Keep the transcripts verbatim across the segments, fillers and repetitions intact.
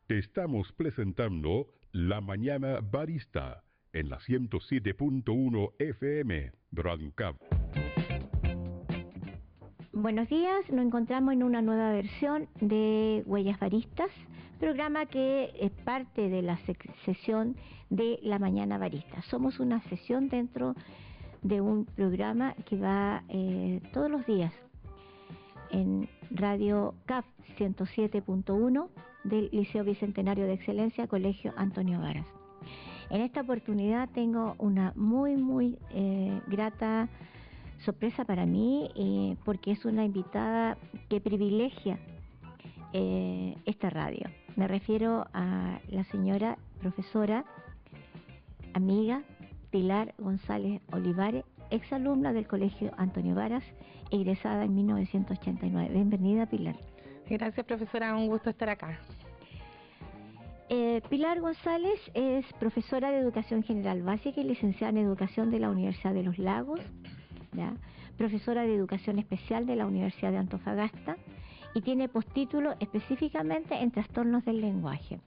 Te estamos presentando La Mañana Barista en la ciento siete punto uno F M Radio Cap. Buenos días, nos encontramos en una nueva versión de Huellas Baristas, programa que es parte de la sesión de La Mañana Barista. Somos una sesión dentro de un programa que va eh, todos los días en Radio C A P ciento siete punto uno del Liceo Bicentenario de Excelencia, Colegio Antonio Varas. En esta oportunidad tengo una muy, muy eh, grata sorpresa para mí, eh, porque es una invitada que privilegia eh, esta radio. Me refiero a la señora profesora, amiga Pilar González Olivares, exalumna del Colegio Antonio Varas, egresada en mil novecientos ochenta y nueve. Bienvenida, Pilar. Gracias, profesora, un gusto estar acá. Eh, Pilar González es profesora de Educación General Básica y licenciada en Educación de la Universidad de los Lagos, ¿ya? Profesora de Educación Especial de la Universidad de Antofagasta y tiene postítulo específicamente en Trastornos del Lenguaje.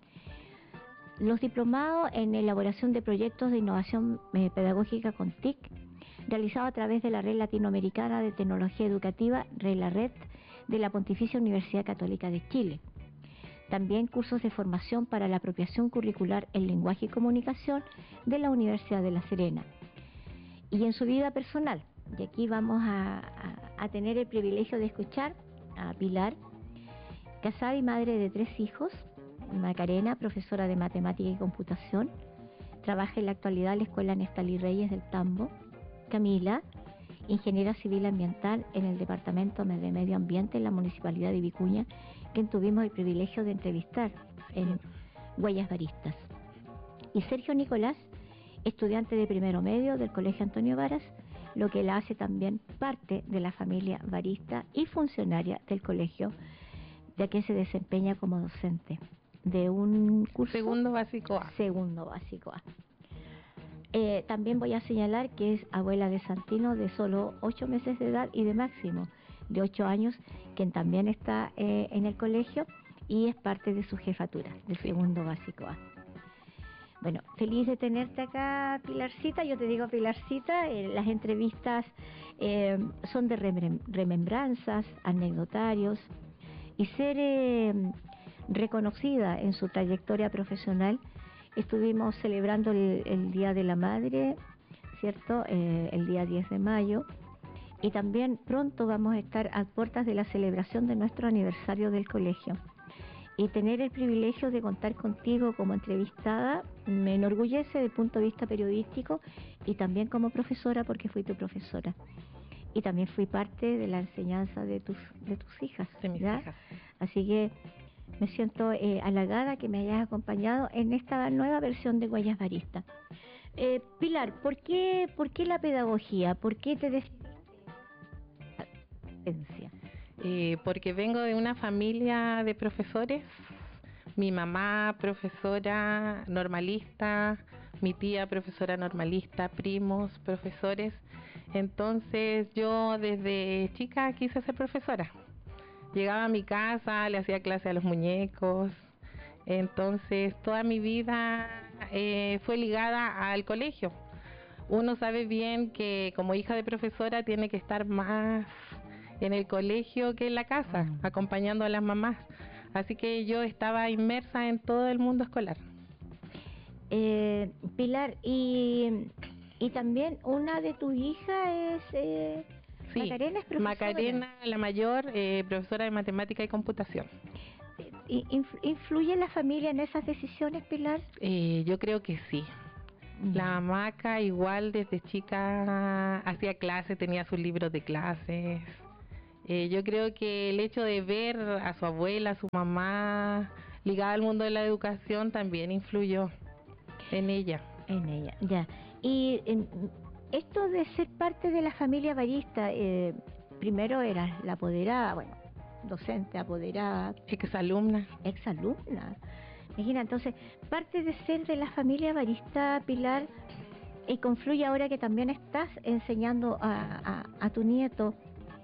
Los diplomados en elaboración de proyectos de innovación eh, pedagógica con T I C, realizado a través de la Red Latinoamericana de Tecnología Educativa, RELARED, de la Pontificia Universidad Católica de Chile. También cursos de formación para la apropiación curricular en lenguaje y comunicación de la Universidad de La Serena. Y en su vida personal, y aquí vamos a, a, a tener el privilegio de escuchar a Pilar, casada y madre de tres hijos. Macarena, profesora de matemática y computación, trabaja en la actualidad en la Escuela Nestalí Reyes del Tambo. Camila, ingeniera civil ambiental en el Departamento de Medio Ambiente en la Municipalidad de Vicuña, quien tuvimos el privilegio de entrevistar en Huellas Baristas. Y Sergio Nicolás, estudiante de primero medio del Colegio Antonio Varas, lo que la hace también parte de la familia barista y funcionaria del colegio, ya que se desempeña como docente de un curso segundo básico A. Segundo básico A. Eh, también voy a señalar que es abuela de Santino de solo ocho meses de edad y de Máximo de ocho años, quien también está eh, en el colegio y es parte de su jefatura del segundo básico A. Bueno, feliz de tenerte acá, Pilarcita. Yo te digo Pilarcita, eh, las entrevistas eh, son de remem- remembranzas, anecdotarios, y ser eh, reconocida en su trayectoria profesional. Estuvimos celebrando el, el Día de la Madre, ¿cierto? Eh, el día diez de mayo, y también pronto vamos a estar a puertas de la celebración de nuestro aniversario del colegio. Y tener el privilegio de contar contigo como entrevistada me enorgullece desde el punto de vista periodístico y también como profesora, porque fui tu profesora. Y también fui parte de la enseñanza de tus de tus hijas, de mis ¿ya? hijas. Así que me siento eh, halagada que me hayas acompañado en esta nueva versión de Huellas Baristas. Eh, Pilar, ¿por qué, ¿por qué la pedagogía? ¿Por qué te decidiste? Eh, porque vengo de una familia de profesores. Mi mamá profesora normalista, mi tía profesora normalista, primos profesores. Entonces yo desde chica quise ser profesora. Llegaba a mi casa, le hacía clase a los muñecos. Entonces toda mi vida eh, fue ligada al colegio. Uno sabe bien que como hija de profesora tiene que estar más en el colegio que en la casa, acompañando a las mamás. Así que yo estaba inmersa en todo el mundo escolar. Eh, Pilar, y, y también una de tus hijas es... Eh, sí, Macarena es profesora. Macarena, la mayor, eh, profesora de matemática y computación. ¿Influye la familia en esas decisiones, Pilar? Eh, yo creo que sí. La Maca igual desde chica hacía clases, tenía sus libros de clases. Eh, yo creo que el hecho de ver a su abuela, a su mamá ligada al mundo de la educación también influyó en ella. En ella, ya. Y en, esto de ser parte de la familia barista, eh, primero eras la apoderada, bueno, docente, apoderada. Exalumna. Exalumna. Imagina, entonces, parte de ser de la familia barista, Pilar, y confluye ahora que también estás enseñando a, a, a tu nieto.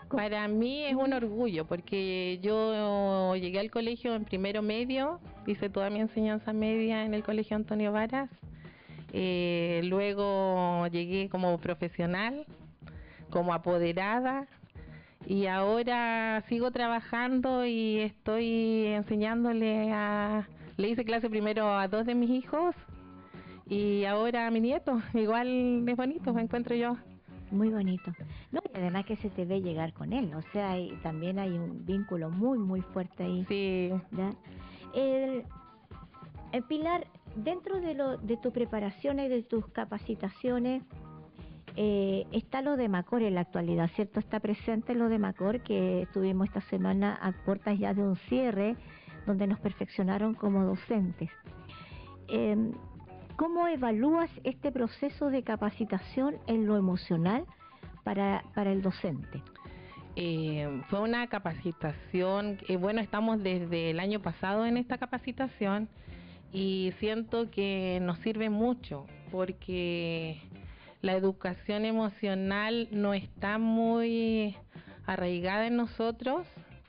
Para mí es un orgullo, porque yo llegué al colegio en primero medio, hice toda mi enseñanza media en el Colegio Antonio Varas, eh, luego llegué como profesional, como apoderada, y ahora sigo trabajando y estoy enseñándole a... Le hice clase primero a dos de mis hijos y ahora a mi nieto. Igual es bonito, me encuentro yo. Muy bonito. No, y además que se te ve llegar con él, o sea, y también hay un vínculo muy, muy fuerte ahí. Sí. ¿Ya? El, el Pilar, dentro de, lo, de tu preparación y de tus capacitaciones, Eh, está lo de Macor en la actualidad, ¿cierto? Está presente lo de Macor, que estuvimos esta semana a puertas ya de un cierre, donde nos perfeccionaron como docentes. Eh, ¿Cómo evalúas este proceso de capacitación en lo emocional para, para el docente? Eh, fue una capacitación, eh, bueno, estamos desde el año pasado en esta capacitación y siento que nos sirve mucho, porque la educación emocional no está muy arraigada en nosotros.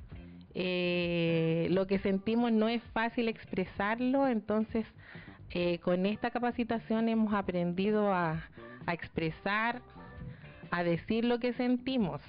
Eh, lo que sentimos no es fácil expresarlo, entonces eh, con esta capacitación hemos aprendido a, a expresar, a decir lo que sentimos,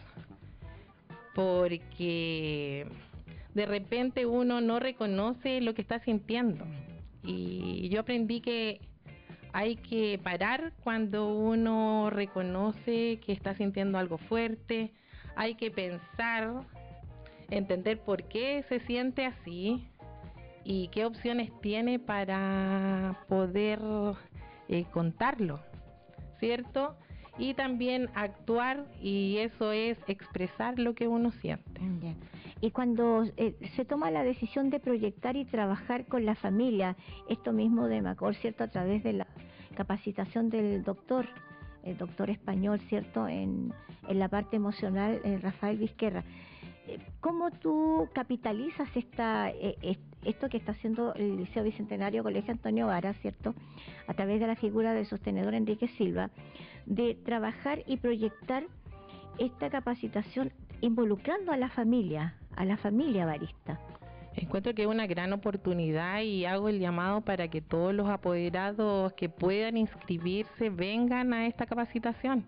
porque de repente uno no reconoce lo que está sintiendo, y yo aprendí que hay que parar cuando uno reconoce que está sintiendo algo fuerte, hay que pensar, entender por qué se siente así y qué opciones tiene para poder eh, contarlo, ¿cierto? Y también actuar, y eso es expresar lo que uno siente. Ya. Y cuando eh, se toma la decisión de proyectar y trabajar con la familia, esto mismo de Macor, ¿cierto? A través de la capacitación del doctor, el doctor español, ¿cierto? En, en la parte emocional, eh, Rafael Vizquerra. ¿Cómo tú capitalizas esta, eh, esto que está haciendo el Liceo Bicentenario Colegio Antonio Varas, ¿cierto? A través de la figura del sostenedor Enrique Silva, de trabajar y proyectar esta capacitación involucrando a la familia, a la familia varista? Encuentro que es una gran oportunidad y hago el llamado para que todos los apoderados que puedan inscribirse vengan a esta capacitación.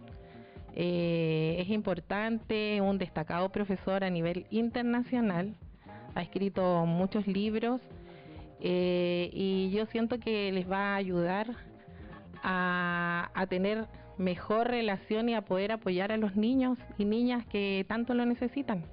Eh, es importante, un destacado profesor a nivel internacional, ha escrito muchos libros eh, y yo siento que les va a ayudar a, a tener mejor relación y a poder apoyar a los niños y niñas que tanto lo necesitan.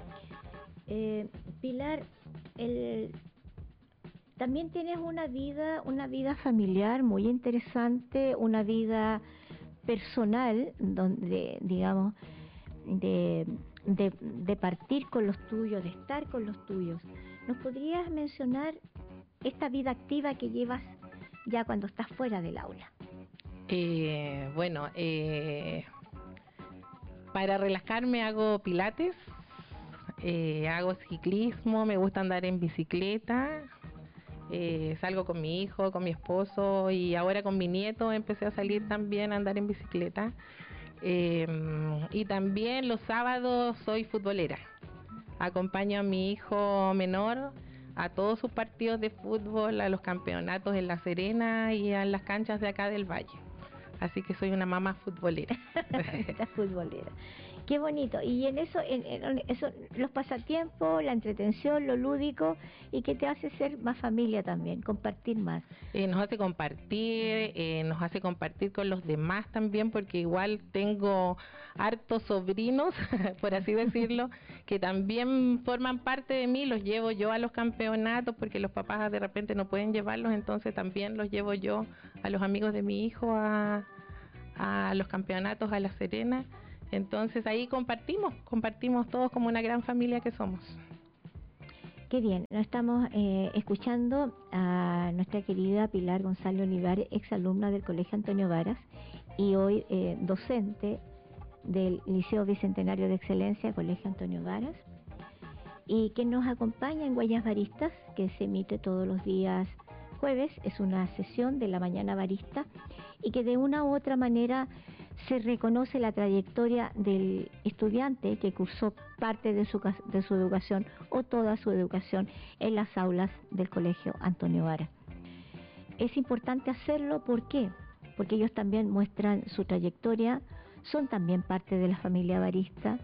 Eh, Pilar, el, también tienes una vida, una vida familiar muy interesante, una vida personal, donde, digamos, de, de, de partir con los tuyos, de estar con los tuyos. ¿Nos podrías mencionar esta vida activa que llevas ya cuando estás fuera del aula? Eh, bueno, eh, para relajarme hago pilates, eh, hago ciclismo, me gusta andar en bicicleta. Eh, salgo con mi hijo, con mi esposo, y ahora con mi nieto empecé a salir también a andar en bicicleta. Eh, y también los sábados soy futbolera. Acompaño a mi hijo menor a todos sus partidos de fútbol, a los campeonatos en La Serena y a las canchas de acá del Valle. Así que soy una mamá futbolera. Una futbolera. Qué bonito. Y en eso, en, en eso, los pasatiempos, la entretención, lo lúdico, y que te hace ser más familia también, compartir más. Eh, nos hace compartir, eh, nos hace compartir con los demás también, porque igual tengo hartos sobrinos, por así decirlo, que también forman parte de mí, los llevo yo a los campeonatos, porque los papás de repente no pueden llevarlos, entonces también los llevo yo a los amigos de mi hijo a, a los campeonatos a La Serena. Entonces ahí compartimos, compartimos todos como una gran familia que somos. Qué bien, nos estamos eh, escuchando a nuestra querida Pilar González Olivares, exalumna del Colegio Antonio Varas y hoy eh, docente del Liceo Bicentenario de Excelencia, Colegio Antonio Varas, y que nos acompaña en Huellas Varistas, que se emite todos los días jueves. Es una sesión de la mañana varista y que de una u otra manera se reconoce la trayectoria del estudiante que cursó parte de su, de su educación o toda su educación en las aulas del Colegio Antonio Varas. Es importante hacerlo, ¿por qué? Porque ellos también muestran su trayectoria, son también parte de la familia varista.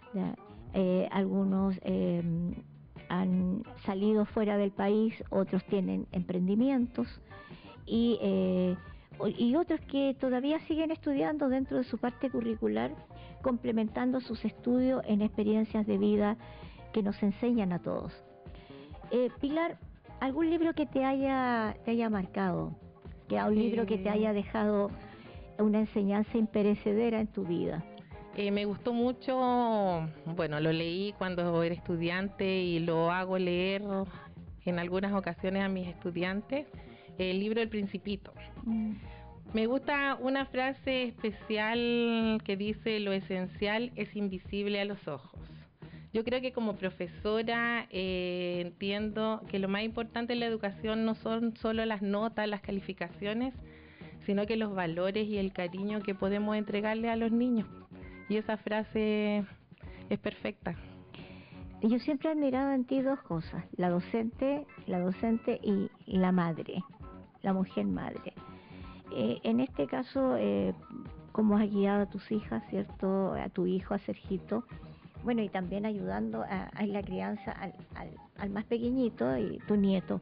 Eh, algunos eh, han salido fuera del país, otros tienen emprendimientos y, eh, y otros que todavía siguen estudiando dentro de su parte curricular, complementando sus estudios en experiencias de vida que nos enseñan a todos. Eh, Pilar, ¿algún libro que te haya, te haya marcado? Que un libro que te haya dejado una enseñanza imperecedera en tu vida. Eh, me gustó mucho, bueno, lo leí cuando era estudiante y lo hago leer en algunas ocasiones a mis estudiantes, el libro El Principito. Mm. Me gusta una frase especial que dice: lo esencial es invisible a los ojos. Yo creo que como profesora eh, entiendo que lo más importante en la educación no son solo las notas, las calificaciones, sino que los valores y el cariño que podemos entregarle a los niños. Y esa frase es perfecta. Yo siempre he admirado en ti dos cosas: la docente, la docente y la madre, la mujer madre. Eh, en este caso, eh, cómo has guiado a tus hijas, ¿cierto? A tu hijo, a Sergito. Bueno, y también ayudando a, a la crianza al, al, al más pequeñito y tu nieto.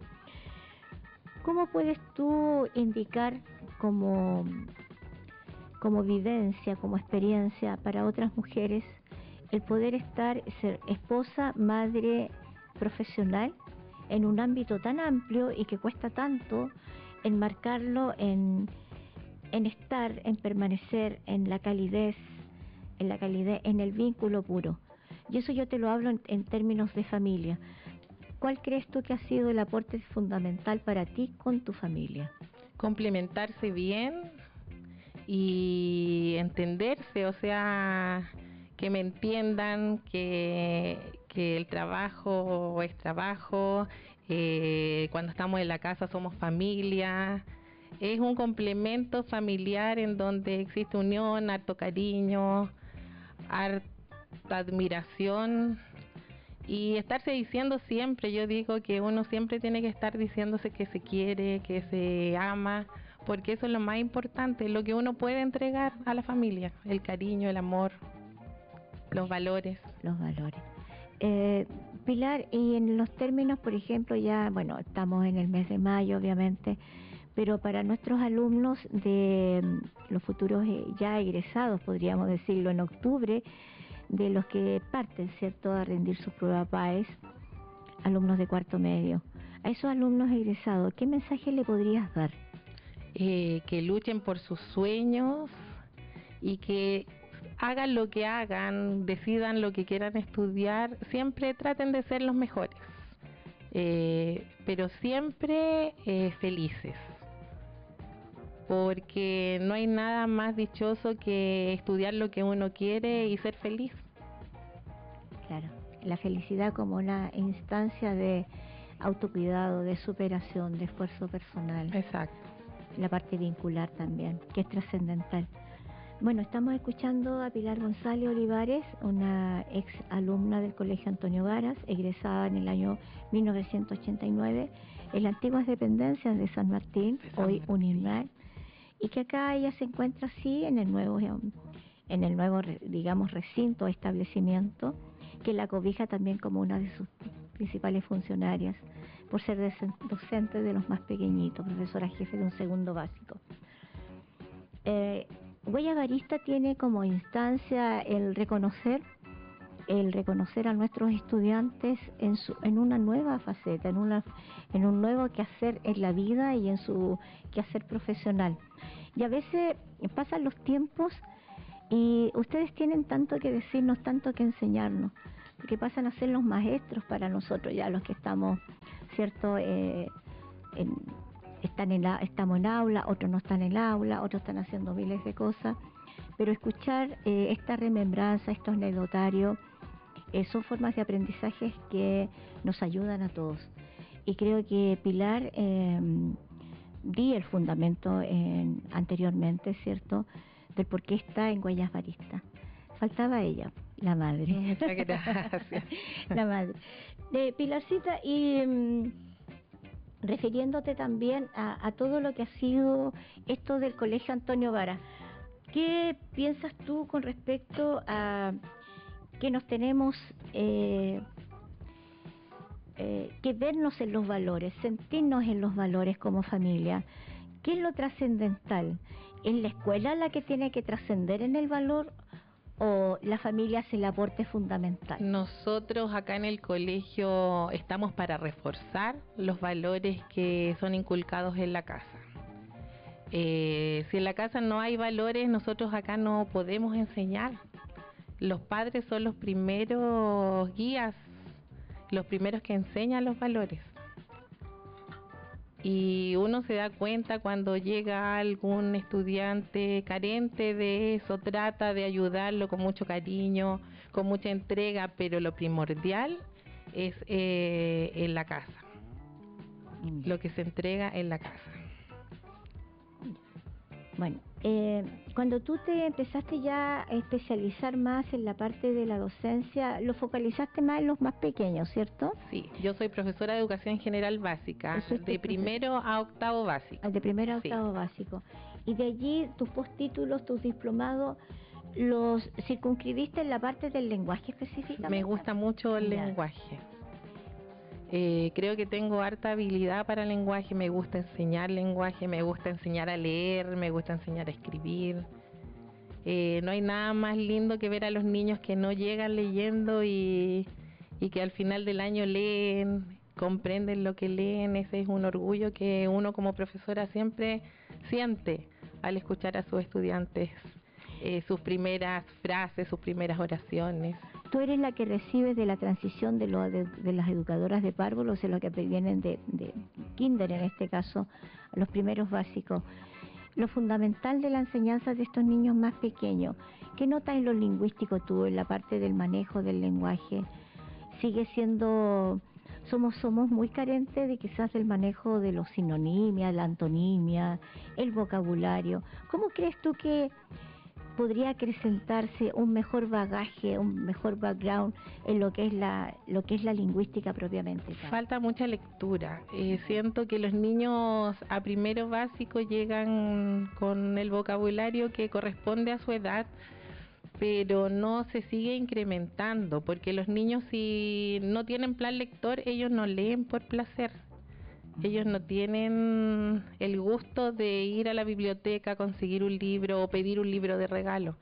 ¿Cómo puedes tú indicar como, como vivencia, como experiencia para otras mujeres el poder estar, ser esposa, madre, profesional en un ámbito tan amplio y que cuesta tanto enmarcarlo en, en estar, en permanecer, en la calidez, en la calidez, en el vínculo puro? Y eso yo te lo hablo en, en términos de familia. ¿Cuál crees tú que ha sido el aporte fundamental para ti con tu familia? Complementarse bien y entenderse, o sea, que me entiendan que, que el trabajo es trabajo, eh, cuando estamos en la casa somos familia. Es un complemento familiar en donde existe unión, harto cariño, harta admiración y estarse diciendo siempre. Yo digo que uno siempre tiene que estar diciéndose que se quiere, que se ama, porque eso es lo más importante, lo que uno puede entregar a la familia: el cariño, el amor, los valores. Los valores. Eh, Pilar, y en los términos, por ejemplo, ya, bueno, estamos en el mes de mayo, obviamente, pero para nuestros alumnos de los futuros ya egresados, podríamos decirlo, en octubre, de los que parten, ¿cierto?, a rendir su prueba P A E S, alumnos de cuarto medio. A esos alumnos egresados, ¿qué mensaje le podrías dar? Eh, que luchen por sus sueños y que hagan lo que hagan, decidan lo que quieran estudiar, siempre traten de ser los mejores, eh, pero siempre eh, felices, porque no hay nada más dichoso que estudiar lo que uno quiere y ser feliz. Claro, la felicidad como una instancia de autocuidado, de superación, de esfuerzo personal. Exacto. La parte vincular también, que es trascendental. Bueno, estamos escuchando a Pilar González Olivares, una ex alumna del Colegio Antonio Varas, egresada en el año mil novecientos ochenta y nueve en las antiguas dependencias de San Martín, de San hoy Martín. UNIRMAC, y que acá ella se encuentra así en el nuevo, en el nuevo, digamos, recinto, establecimiento, que la cobija también como una de sus principales funcionarias, por ser docente de los más pequeñitos, profesora jefe de un segundo básico. Eh, Huella Varista tiene como instancia el reconocer, el reconocer a nuestros estudiantes en, su, en una nueva faceta, en, una, en un nuevo quehacer en la vida y en su quehacer profesional. Y a veces pasan los tiempos y ustedes tienen tanto que decirnos, tanto que enseñarnos, que pasan a ser los maestros para nosotros, ya los que estamos, ¿cierto?, eh, en, están en la, estamos en aula, otros no están en el aula, otros están haciendo miles de cosas, pero escuchar eh, esta remembranza, estos anecdotarios, eh, son formas de aprendizaje que nos ayudan a todos. Y creo que Pilar, eh, di el fundamento en, anteriormente, ¿cierto?, del por qué está en Huellas Baristas. Faltaba ella, la madre. Muchas gracias. La madre. De Pilarcita, y mm, refiriéndote también a, a todo lo que ha sido esto del Colegio Antonio Varas, ¿qué piensas tú con respecto a que nos tenemos eh, eh, que vernos en los valores, sentirnos en los valores como familia? ¿Qué es lo trascendental? ¿Es la escuela la que tiene que trascender en el valor o la familia es el aporte fundamental? Nosotros acá en el colegio estamos para reforzar los valores que son inculcados en la casa. Eh, si en la casa no hay valores, nosotros acá no podemos enseñar. Los padres son los primeros guías, los primeros que enseñan los valores. Y uno se da cuenta cuando llega algún estudiante carente de eso, trata de ayudarlo con mucho cariño, con mucha entrega, pero lo primordial es eh, en la casa, lo que se entrega en la casa. Bueno, eh, cuando tú te empezaste ya a especializar más en la parte de la docencia, lo focalizaste más en los más pequeños, ¿cierto? Sí, yo soy profesora de educación general básica, Eso es de primero a octavo básico. De primero a Sí. octavo básico. Y de allí tus postítulos, tus diplomados, los circunscribiste en la parte del lenguaje específicamente. Me gusta mucho el Ya. lenguaje. Eh, creo que tengo harta habilidad para el lenguaje, me gusta enseñar lenguaje, me gusta enseñar a leer, me gusta enseñar a escribir. Eh, no hay nada más lindo que ver a los niños que no llegan leyendo y, y que al final del año leen, comprenden lo que leen. Ese es un orgullo que uno como profesora siempre siente al escuchar a sus estudiantes, eh, sus primeras frases, sus primeras oraciones. Tú eres la que recibes de la transición de, lo, de, de las educadoras de párvulos, de los que vienen de, de kinder, en este caso, los primeros básicos. Lo fundamental de la enseñanza de estos niños más pequeños, ¿qué notas en lo lingüístico tú, en la parte del manejo del lenguaje? ¿Sigue siendo, somos, somos muy carentes de quizás del manejo de los sinonimias, la antonimia, el vocabulario? ¿Cómo crees tú que podría acrecentarse un mejor bagaje, un mejor background en lo que es la lo que es la lingüística propiamente tal? Falta mucha lectura. Eh, siento que los niños a primero básico llegan con el vocabulario que corresponde a su edad, pero no se sigue incrementando, porque los niños, si no tienen plan lector, ellos no leen por placer. Ellos no tienen el gusto de ir a la biblioteca, conseguir un libro o pedir un libro de regalo.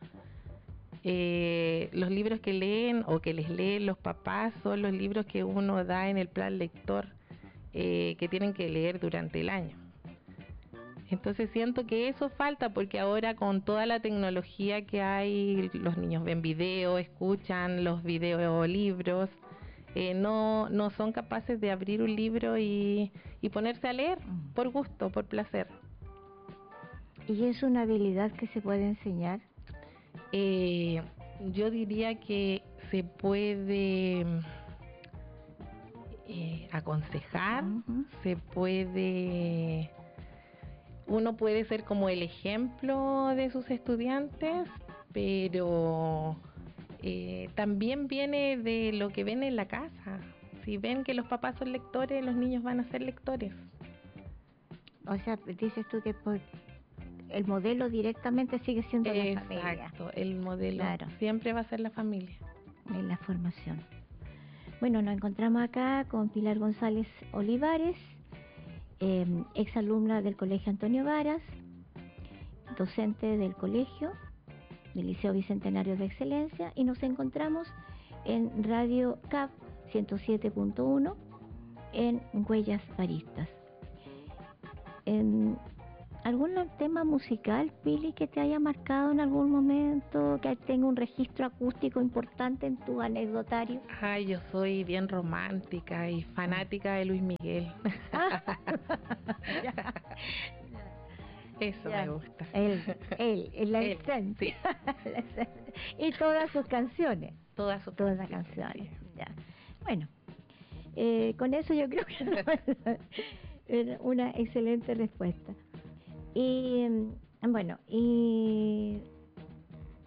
Eh, los libros que leen o que les leen los papás son los libros que uno da en el plan lector, eh, que tienen que leer durante el año. Entonces siento que eso falta, porque ahora con toda la tecnología que hay, los niños ven videos, escuchan los videolibros. Eh, no, no son capaces de abrir un libro y, y ponerse a leer por gusto, por placer. ¿Y es una habilidad que se puede enseñar? Eh, yo diría que se puede eh, aconsejar, Uh-huh. se puede, uno puede ser como el ejemplo de sus estudiantes, pero Eh, también viene de lo que ven en la casa. Si ven que los papás son lectores, los niños van a ser lectores. O sea, dices tú que por el modelo directamente sigue siendo la familia. Exacto, el modelo Claro. siempre va a ser la familia. En la formación. Bueno, nos encontramos acá con Pilar González Olivares, eh, exalumna del Colegio Antonio Varas, docente del colegio, del Liceo Bicentenario de Excelencia, y nos encontramos en Radio C A P ciento siete punto uno en Huellas Baristas. En ¿algún tema musical, Pili, que te haya marcado en algún momento, que tenga un registro acústico importante en tu anecdotario? Ay, yo soy bien romántica y fanática de Luis Miguel. Eso Ya. me gusta. Él, él, él, la Él, esencia. Y todas sus canciones. Todas sus Todas las canciones. Ya. Bueno, eh, con eso yo creo que era una excelente respuesta. Y mm, bueno, y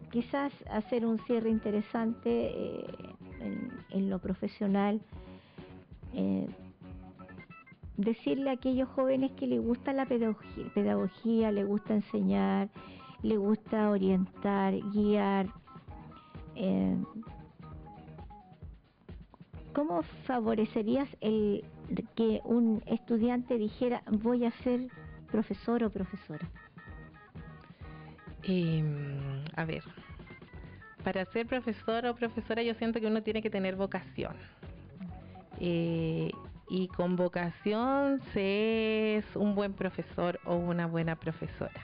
quizás hacer un cierre interesante eh, en, en lo profesional, eh, decirle a aquellos jóvenes que les gusta la pedagogía, pedagogía, le gusta enseñar, le gusta orientar, guiar, eh, ¿cómo favorecerías el que un estudiante dijera voy a ser profesor o profesora? Eh, a ver, para ser profesor o profesora yo siento que uno tiene que tener vocación. Eh, y con vocación se es un buen profesor o una buena profesora.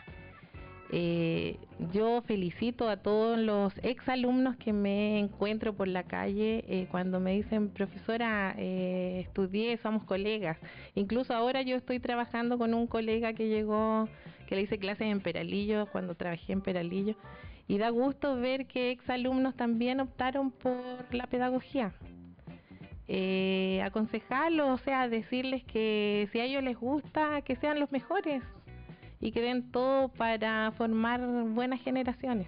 Eh, yo felicito a todos los exalumnos que me encuentro por la calle eh, cuando me dicen, profesora, eh, estudié, somos colegas. Incluso ahora yo estoy trabajando con un colega que llegó, que le hice clases en Peralillo, cuando trabajé en Peralillo, y da gusto ver que exalumnos también optaron por la pedagogía. Eh, aconsejarlos, o sea, decirles que si a ellos les gusta, que sean los mejores y que den todo para formar buenas generaciones.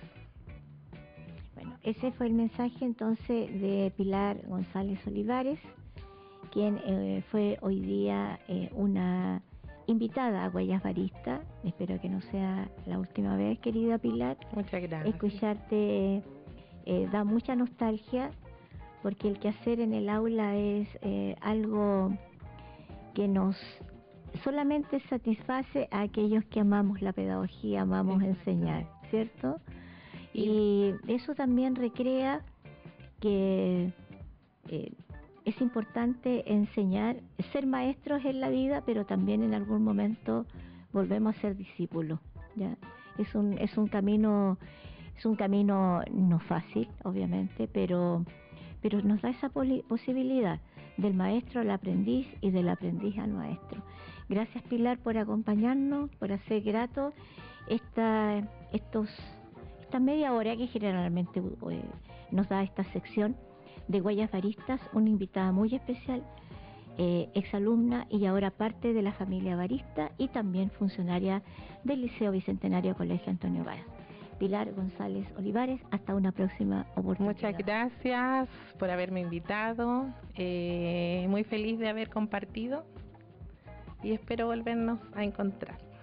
Bueno, ese fue el mensaje entonces de Pilar González Olivares, quien eh, fue hoy día eh, una invitada a Huellas Baristas. Espero que no sea la última vez, querida Pilar. Muchas gracias. Escucharte eh, da mucha nostalgia, porque el quehacer en el aula es eh, algo que nos solamente satisface a aquellos que amamos la pedagogía, amamos enseñar, ¿cierto? Y eso también recrea que eh, es importante enseñar, ser maestros en la vida, pero también en algún momento volvemos a ser discípulos, ¿ya? Es un, es un camino, es un camino no fácil, obviamente, pero, pero nos da esa posibilidad del maestro al aprendiz y del aprendiz al maestro. Gracias, Pilar, por acompañarnos, por hacer grato esta, estos, esta media hora que generalmente eh, nos da esta sección de Huellas Baristas, una invitada muy especial, eh, exalumna y ahora parte de la familia barista y también funcionaria del Liceo Bicentenario Colegio Antonio Varas. Pilar González Olivares, hasta una próxima oportunidad. Muchas gracias por haberme invitado, eh, muy feliz de haber compartido y espero volvernos a encontrar.